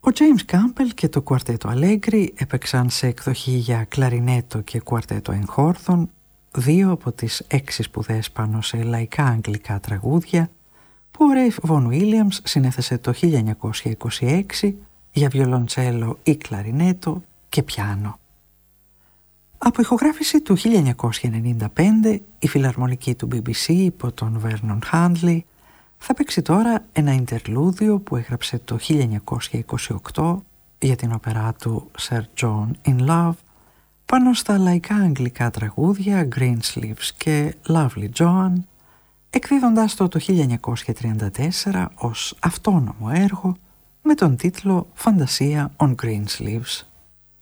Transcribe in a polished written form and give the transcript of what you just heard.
Ο James Campbell και το κουαρτέτο Allegri έπαιξαν σε εκδοχή για κλαρινέτο και κουαρτέτο εγχόρδων 2 από τις 6 σπουδές πάνω σε λαϊκά αγγλικά τραγούδια που ο Ρέιφ Βον Βίλιαμς συνέθεσε το 1926 για βιολοντσέλο ή κλαρινέτο και πιάνο. Από ηχογράφηση του 1995, η φιλαρμονική του BBC υπό τον Vernon Handley θα παίξει τώρα ένα ιντερλούδιο που έγραψε το 1928 για την όπερά του Sir John in Love πάνω στα λαϊκά αγγλικά τραγούδια Greensleeves και Lovely Joan, εκδίδοντας το 1934 ως αυτόνομο έργο με τον τίτλο «Φαντασία on Greensleeves».